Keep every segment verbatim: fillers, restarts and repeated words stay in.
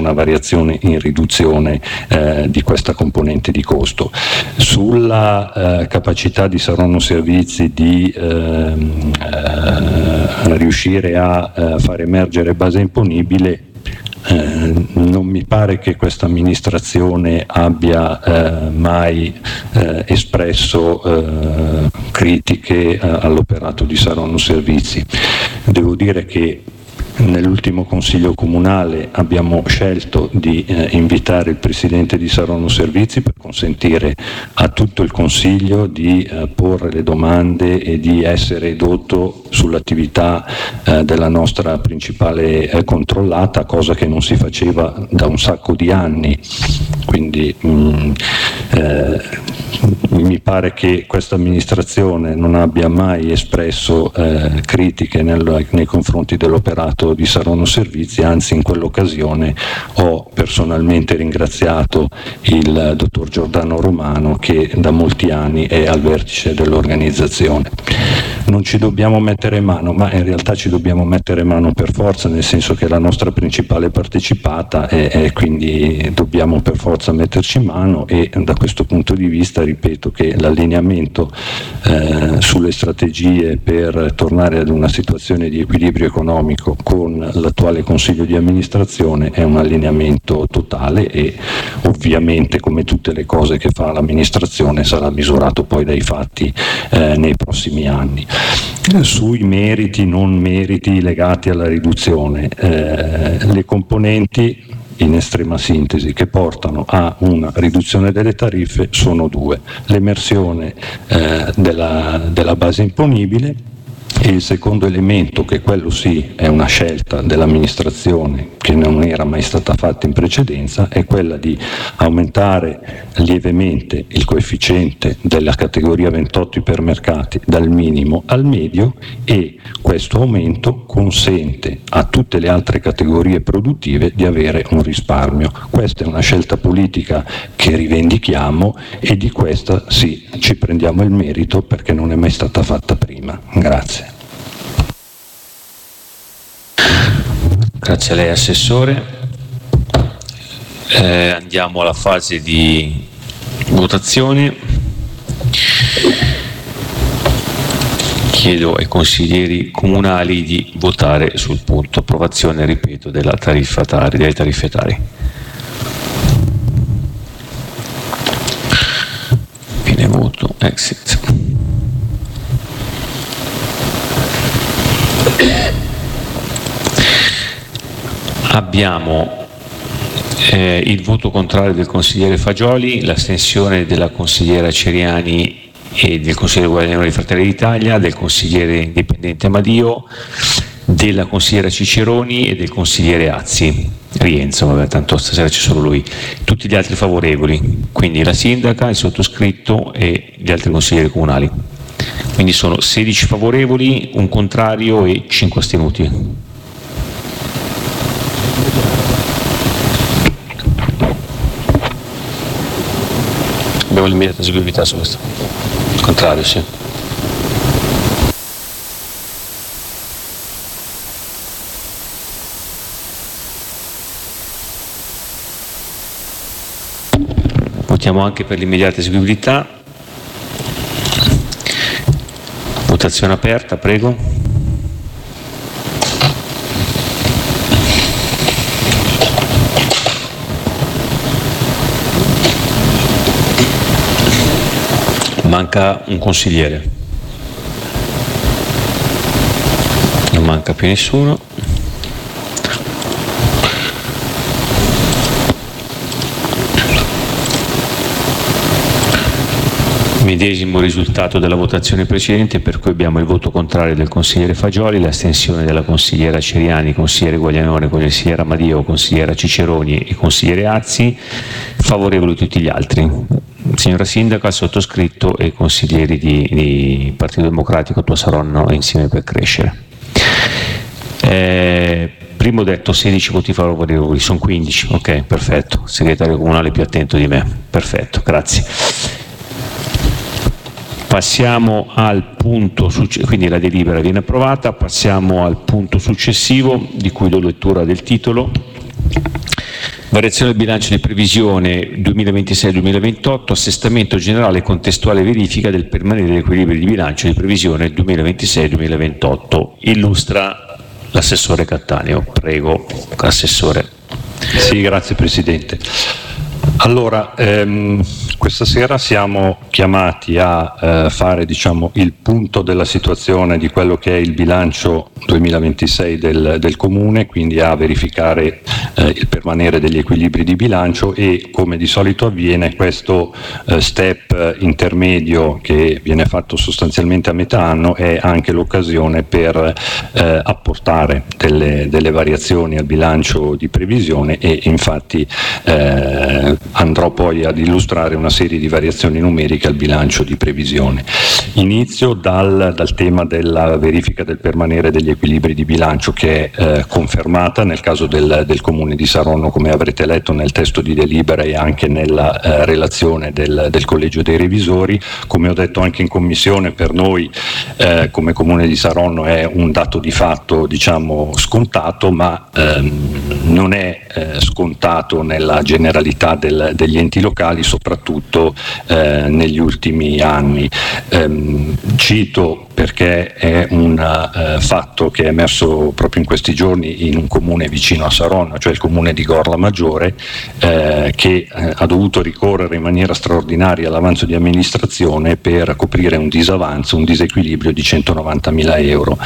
una variazione in riduzione eh, di questa componente di costo. Sulla eh, capacità di Saronno Servizi di ehm, eh, riuscire a eh, far emergere base imponibile, Eh, non mi pare che questa amministrazione abbia eh, mai eh, espresso eh, critiche eh, all'operato di Saronno Servizi. Devo dire che nell'ultimo consiglio comunale abbiamo scelto di eh, invitare il presidente di Saronno Servizi per consentire a tutto il consiglio di eh, porre le domande e di essere edotto sull'attività eh, della nostra principale eh, controllata, cosa che non si faceva da un sacco di anni. Quindi mh, eh, mi pare che questa amministrazione non abbia mai espresso eh, critiche nel, nei confronti dell'operato di Saronno Servizi, anzi in quell'occasione ho personalmente ringraziato il dottor Giordano Romano, che da molti anni è al vertice dell'organizzazione. Non ci dobbiamo mettere mano, ma in realtà ci dobbiamo mettere mano per forza, nel senso che è la nostra principale partecipata e, e quindi dobbiamo per forza metterci mano, e da questo punto di vista ripeto che l'allineamento eh, sulle strategie per tornare ad una situazione di equilibrio economico con l'attuale Consiglio di amministrazione è un allineamento totale, e ovviamente, come tutte le cose che fa l'amministrazione, sarà misurato poi dai fatti eh, nei prossimi anni. Sui meriti, non meriti legati alla riduzione, eh, le componenti in estrema sintesi che portano a una riduzione delle tariffe sono due: l'emersione eh, della, della base imponibile, e il secondo elemento, che quello sì è una scelta dell'amministrazione che non era mai stata fatta in precedenza, è quella di aumentare lievemente il coefficiente della categoria ventotto ipermercati dal minimo al medio, e questo aumento consente a tutte le altre categorie produttive di avere un risparmio. Questa è una scelta politica che rivendichiamo, e di questa sì ci prendiamo il merito, perché non è mai stata fatta prima. Grazie. Grazie a lei Assessore. Eh, andiamo alla fase di votazione. Chiedo ai consiglieri comunali di votare sul punto approvazione, ripeto, della tariffa tari, delle tariffe tari. Fine voto, exit. Abbiamo eh, il voto contrario del consigliere Fagioli, l'astensione della consigliera Ceriani e del consigliere Guadagnino di Fratelli d'Italia, del consigliere indipendente Amadio, della consigliera Ciceroni e del consigliere Azzi. Rienzo, vabbè, tanto stasera c'è solo lui. Tutti gli altri favorevoli, quindi la sindaca, il sottoscritto e gli altri consiglieri comunali. Quindi sono sedici favorevoli, un contrario e cinque astenuti. Abbiamo l'immediata eseguibilità su questo. Il contrario, sì. Votiamo anche per l'immediata eseguibilità. Votazione aperta, prego. Manca un consigliere. Non manca più nessuno. Medesimo risultato della votazione precedente, per cui abbiamo il voto contrario del consigliere Fagioli, l'astensione della consigliera Ceriani, consigliere Guaglianone, consigliera Amadio, consigliera Ciceroni e consigliere Azzi, favorevoli tutti gli altri. Signora Sindaca, sottoscritto e consiglieri di, di Partito Democratico, Tua Saronno e Insieme per Crescere. Eh, primo detto sedici voti favorevoli, sono quindici, ok, perfetto. Segretario comunale più attento di me, perfetto, grazie. Passiamo al punto successivo, quindi la delibera viene approvata, passiamo al punto successivo di cui do lettura del titolo. Variazione del bilancio di previsione duemilaventisei duemilaventotto, assestamento generale e contestuale verifica del permanere dell'equilibrio di bilancio di previsione duemilaventisei duemilaventotto. Illustra l'assessore Cattaneo. Prego, assessore. Sì, grazie Presidente. Allora, ehm, questa sera siamo chiamati a eh, fare diciamo, il punto della situazione di quello che è il bilancio duemilaventisei del, del Comune, quindi a verificare eh, il permanere degli equilibri di bilancio e, come di solito avviene, questo eh, step intermedio che viene fatto sostanzialmente a metà anno è anche l'occasione per eh, apportare delle, delle variazioni al bilancio di previsione e infatti eh, andrò poi ad illustrare una serie di variazioni numeriche al bilancio di previsione. Inizio dal, dal tema della verifica del permanere degli equilibri di bilancio, che è eh, confermata nel caso del, del Comune di Saronno, come avrete letto nel testo di delibera e anche nella eh, relazione del, del Collegio dei Revisori. Come ho detto anche in Commissione, per noi eh, come Comune di Saronno è un dato di fatto diciamo scontato, ma ehm, non è eh, scontato nella generalità del, degli enti locali, soprattutto eh, negli ultimi anni. Ehm, cito perché è un uh, fatto che è emerso proprio in questi giorni in un comune vicino a Saronno, cioè il comune di Gorla Maggiore, eh, che eh, ha dovuto ricorrere in maniera straordinaria all'avanzo di amministrazione per coprire un disavanzo, un disequilibrio di centonovantamila euro.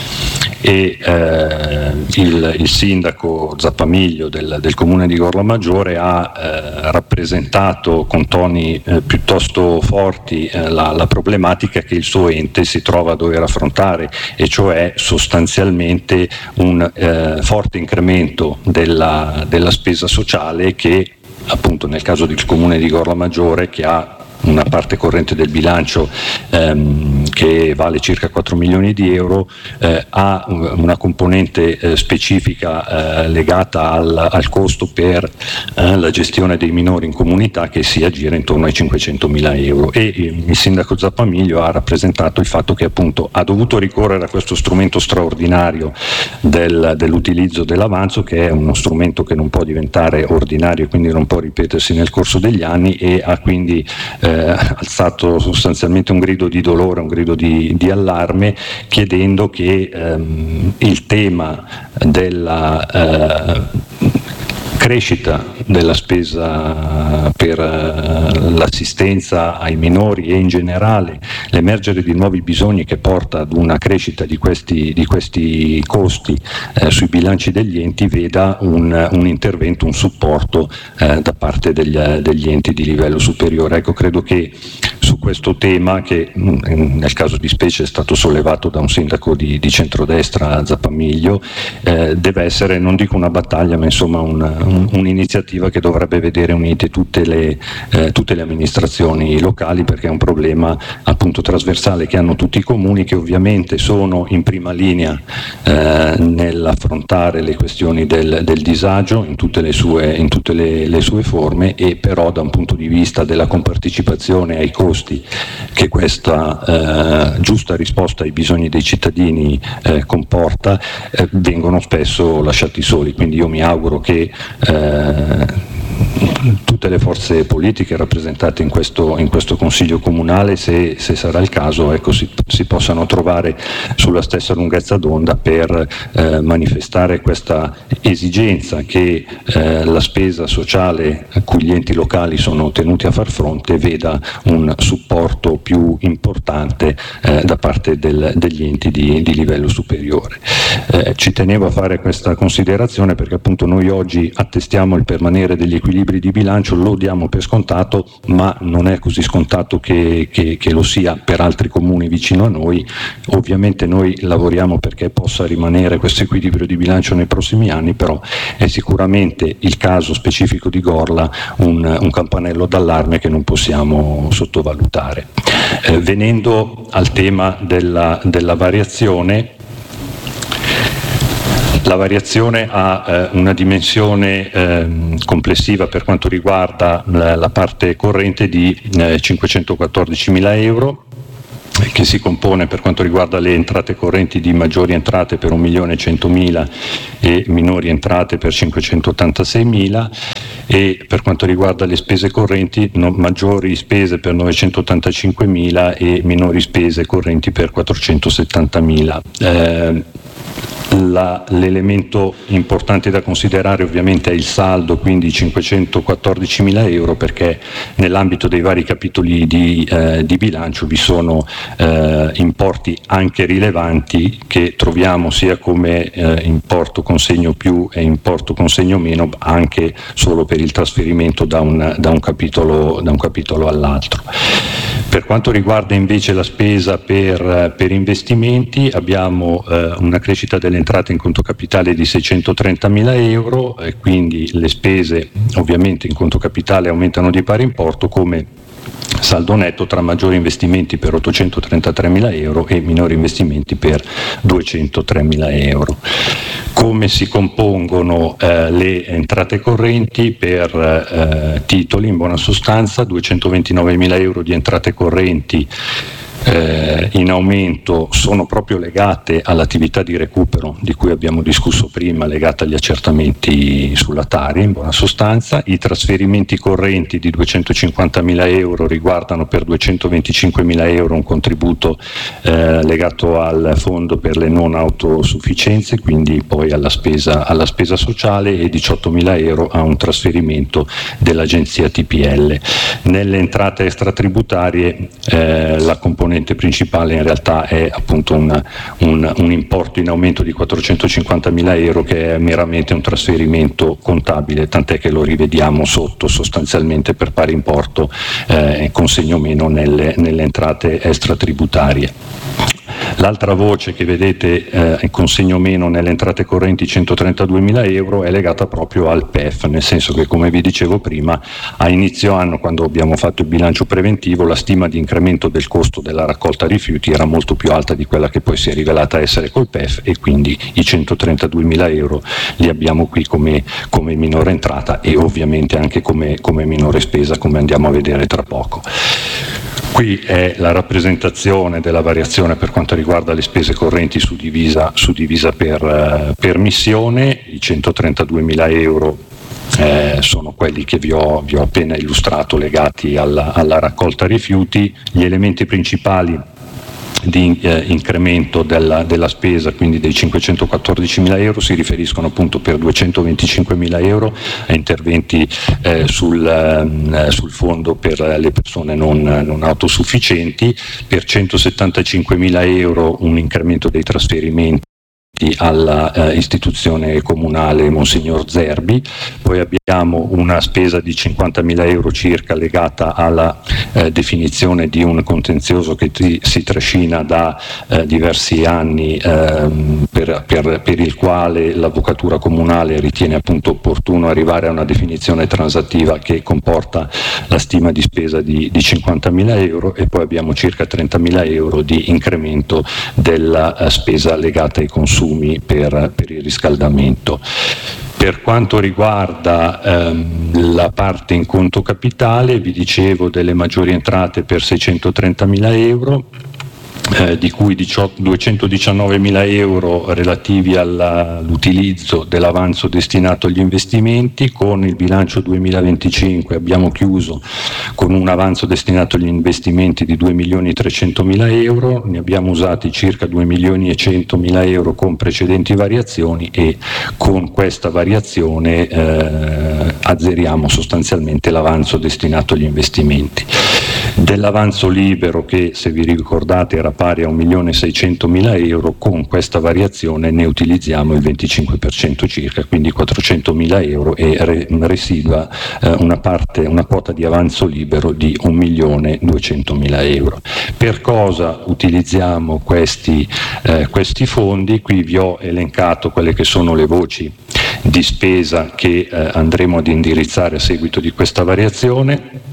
E eh, il, il sindaco Zappamiglio del, del comune di Gorla Maggiore ha eh, rappresentato con toni eh, piuttosto forti eh, la, la problematica che il suo ente si trova a dover affrontare, e cioè sostanzialmente un eh, forte incremento della, della spesa sociale che, appunto nel caso del comune di Gorla Maggiore, che ha una parte corrente del bilancio ehm, che vale circa quattro milioni di euro, eh, ha una componente eh, specifica eh, legata al, al costo per eh, la gestione dei minori in comunità, che si aggira intorno ai cinquecentomila euro, e il sindaco Zappamiglio ha rappresentato il fatto che appunto ha dovuto ricorrere a questo strumento straordinario del, dell'utilizzo dell'avanzo, che è uno strumento che non può diventare ordinario e quindi non può ripetersi nel corso degli anni, e ha quindi eh, alzato sostanzialmente un grido di dolore, un grido di, di allarme, chiedendo che ehm, il tema della eh, crescita della spesa per uh, l'assistenza ai minori e in generale l'emergere di nuovi bisogni che porta ad una crescita di questi, di questi costi eh, sui bilanci degli enti, veda un, un intervento, un supporto eh, da parte degli, degli enti di livello superiore. Ecco, credo che su questo tema, che mh, nel caso di specie è stato sollevato da un sindaco di, di centrodestra, Zappamiglio, eh, deve essere, non dico una battaglia, ma insomma un, un un'iniziativa che dovrebbe vedere unite tutte le, eh, tutte le amministrazioni locali, perché è un problema appunto trasversale che hanno tutti i comuni, che ovviamente sono in prima linea eh, nell'affrontare le questioni del, del disagio in tutte, le sue, in tutte le, le sue forme, e però da un punto di vista della compartecipazione ai costi che questa eh, giusta risposta ai bisogni dei cittadini eh, comporta, eh, vengono spesso lasciati soli. Quindi io mi auguro che Eh, tutte le forze politiche rappresentate in questo, in questo Consiglio Comunale, se, se sarà il caso, ecco, si, si possano trovare sulla stessa lunghezza d'onda per eh, manifestare questa esigenza che eh, la spesa sociale a cui gli enti locali sono tenuti a far fronte veda un supporto più importante eh, da parte del, degli enti di, di livello superiore. Eh, ci tenevo a fare questa considerazione perché appunto noi oggi attestiamo il permanere degli equilibri di bilancio, lo diamo per scontato, ma non è così scontato che, che, che lo sia per altri comuni vicino a noi. Ovviamente noi lavoriamo perché possa rimanere questo equilibrio di bilancio nei prossimi anni, però è sicuramente il caso specifico di Gorla un, un campanello d'allarme che non possiamo sottovalutare. Eh, venendo al tema della, della variazione, la variazione ha eh, una dimensione eh, complessiva per quanto riguarda la, la parte corrente di eh, cinquecentoquattordicimila euro, che si compone per quanto riguarda le entrate correnti di maggiori entrate per un milione centomila e minori entrate per cinquecentottantaseimila, e per quanto riguarda le spese correnti no, maggiori spese per novecentottantacinquemila e minori spese correnti per quattrocentosettantamila. Eh, La, l'elemento importante da considerare ovviamente è il saldo, quindi cinquecentoquattordicimila euro, perché nell'ambito dei vari capitoli di, eh, di bilancio vi sono eh, importi anche rilevanti che troviamo sia come eh, importo consegno più e importo consegno meno, anche solo per il trasferimento da un, da un, capitolo, da un capitolo all'altro. Per quanto riguarda invece la spesa per, per investimenti, abbiamo eh, una crescita delle entrate in conto capitale di seicentotrentamila euro, e quindi le spese ovviamente in conto capitale aumentano di pari importo, come saldo netto tra maggiori investimenti per ottocentotrentatremila euro e minori investimenti per duecentotremila euro. Come si compongono eh, le entrate correnti per eh, titoli? In buona sostanza duecentoventinovemila euro di entrate correnti Eh, in aumento sono proprio legate all'attività di recupero di cui abbiamo discusso prima, legata agli accertamenti sulla Tari. In buona sostanza i trasferimenti correnti di duecentocinquantamila euro riguardano per duecentoventicinquemila euro un contributo eh, legato al fondo per le non autosufficienze, quindi poi alla spesa, alla spesa sociale, e diciottomila euro a un trasferimento dell'agenzia T P L. Nelle entrate extratributarie eh, la componente principale in realtà è appunto un, un, un importo in aumento di quattrocentocinquantamila euro, che è meramente un trasferimento contabile, tant'è che lo rivediamo sotto sostanzialmente per pari importo eh, consegno meno nelle, nelle entrate extratributarie. L'altra voce che vedete eh, in consegno meno nelle entrate correnti centotrentaduemila euro è legata proprio al P E F, nel senso che, come vi dicevo prima, a inizio anno, quando abbiamo fatto il bilancio preventivo, la stima di incremento del costo della raccolta rifiuti era molto più alta di quella che poi si è rivelata essere col P E F, e quindi i centotrentaduemila euro li abbiamo qui come, come minore entrata e ovviamente anche come, come minore spesa, come andiamo a vedere tra poco. Qui è la rappresentazione della variazione per quanto riguarda le spese correnti suddivisa, suddivisa per, per missione. I centotrentaduemila euro eh, sono quelli che vi ho, vi ho appena illustrato, legati alla, alla raccolta rifiuti. Gli elementi principali di eh, incremento della, della spesa, quindi dei cinquecentoquattordicimila euro, si riferiscono appunto per duecentoventicinquemila euro a interventi eh, sul, eh, sul fondo per le persone non, non autosufficienti, per centosettantacinquemila euro un incremento dei trasferimenti alla eh, istituzione comunale Monsignor Zerbi. Poi abbiamo una spesa di cinquantamila euro circa legata alla eh, definizione di un contenzioso che ti, si trascina da eh, diversi anni, ehm, per, per, per il quale l'avvocatura comunale ritiene appunto opportuno arrivare a una definizione transattiva che comporta la stima di spesa di, di cinquantamila euro, e poi abbiamo circa trentamila euro di incremento della eh, spesa legata ai consumi Per, per il riscaldamento. Per quanto riguarda ehm, la parte in conto capitale, vi dicevo delle maggiori entrate per seicentotrentamila euro, eh, di cui duecentodiciannovemila euro relativi alla, all'utilizzo dell'avanzo destinato agli investimenti. Con il bilancio duemilaventicinque abbiamo chiuso con un avanzo destinato agli investimenti di due milioni trecentomila euro, ne abbiamo usati circa due milioni e centomila euro con precedenti variazioni, e con questa variazione eh, azzeriamo sostanzialmente l'avanzo destinato agli investimenti. Dell'avanzo libero, che se vi ricordate era pari a un milione seicentomila euro, con questa variazione ne utilizziamo il venticinque per cento circa, quindi quattrocentomila euro, e re, residua eh, una parte, una quota di avanzo libero di un milione duecentomila euro. Per cosa utilizziamo questi, eh, questi fondi? Qui vi ho elencato quelle che sono le voci di spesa che eh, andremo ad indirizzare a seguito di questa variazione.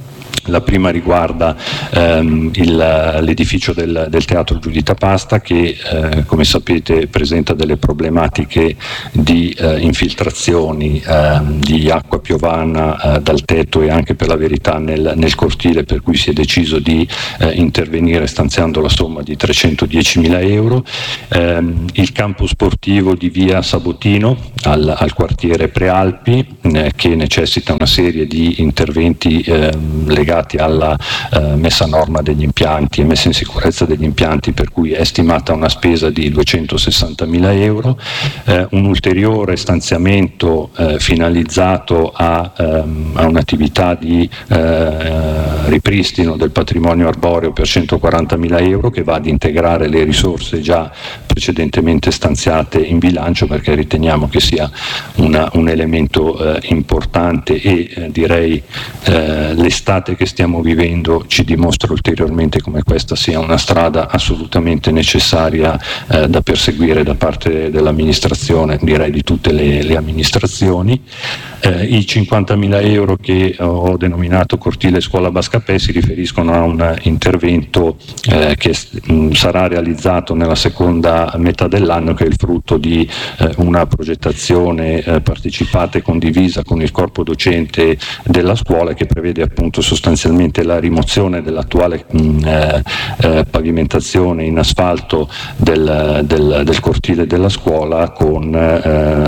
La prima riguarda ehm, il, l'edificio del, del Teatro Giuditta Pasta che eh, come sapete presenta delle problematiche di eh, infiltrazioni eh, di acqua piovana eh, dal tetto e anche per la verità nel, nel cortile, per cui si è deciso di eh, intervenire stanziando la somma di trecentodiecimila euro. Eh, il campo sportivo di via Sabotino al, al quartiere Prealpi eh, che necessita una serie di interventi eh, legati alla eh, messa a norma degli impianti e messa in sicurezza degli impianti, per cui è stimata una spesa di duecentosessantamila euro, eh, un ulteriore stanziamento eh, finalizzato a, ehm, a un'attività di eh, ripristino del patrimonio arboreo per centoquarantamila euro che va ad integrare le risorse già precedentemente stanziate in bilancio, perché riteniamo che sia una, un elemento eh, importante e eh, direi eh, l'estate che stiamo vivendo ci dimostra ulteriormente come questa sia una strada assolutamente necessaria eh, da perseguire da parte dell'amministrazione, direi di tutte le, le amministrazioni. Eh, I cinquantamila euro che ho denominato cortile scuola Bascapè si riferiscono a un intervento eh, che mh, sarà realizzato nella seconda metà dell'anno, che è il frutto di eh, una progettazione eh, partecipata e condivisa con il corpo docente della scuola, che prevede appunto sostanzialmente la rimozione dell'attuale mh, eh, pavimentazione in asfalto del, del, del cortile della scuola con eh,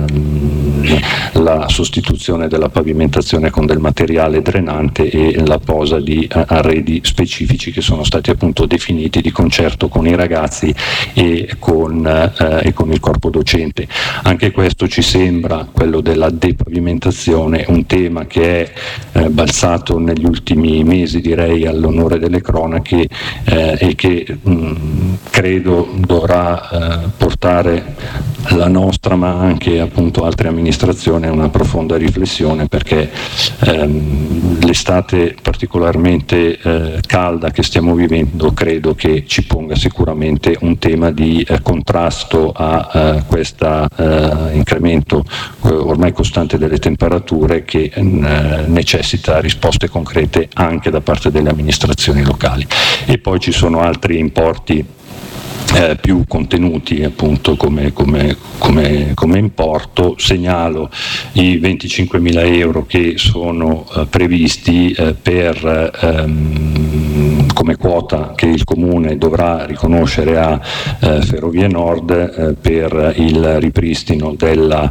la sostituzione della pavimentazione con del materiale drenante e la posa di uh, arredi specifici che sono stati appunto definiti di concerto con i ragazzi e con, uh, e con il corpo docente. Anche questo ci sembra, quello della depavimentazione, un tema che è uh, balzato negli ultimi mesi, direi all'onore delle cronache uh, e che mh, credo dovrà uh, portare la nostra ma anche appunto altre amministrazioni a una profonda riflessione, perché ehm, l'estate particolarmente eh, calda che stiamo vivendo credo che ci ponga sicuramente un tema di eh, contrasto a eh, questo eh, incremento eh, ormai costante delle temperature che eh, necessita risposte concrete anche da parte delle amministrazioni locali. E poi ci sono altri importi Eh, più contenuti appunto come, come, come, come importo. Segnalo i venticinquemila euro che sono eh, previsti eh, per ehm, come quota che il Comune dovrà riconoscere a eh, Ferrovie Nord eh, per il ripristino della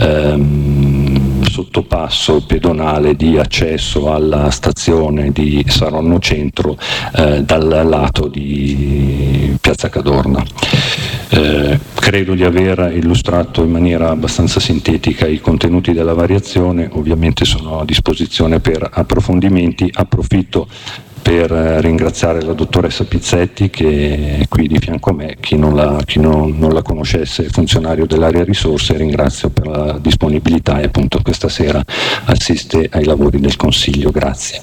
ehm, sottopasso pedonale di accesso alla stazione di Saronno Centro eh, dal lato di Piazza Cadorna. Eh, credo di aver illustrato in maniera abbastanza sintetica i contenuti della variazione, ovviamente sono a disposizione per approfondimenti. Approfitto per ringraziare la dottoressa Pizzetti che è qui di fianco a me, chi non la, chi non, non la conoscesse è funzionario dell'area risorse, ringrazio per la disponibilità e appunto questa sera assiste ai lavori del Consiglio. Grazie.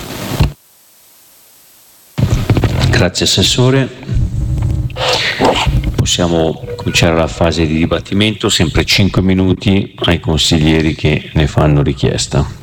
Grazie Assessore. Possiamo cominciare la fase di dibattimento, sempre cinque minuti ai consiglieri che ne fanno richiesta.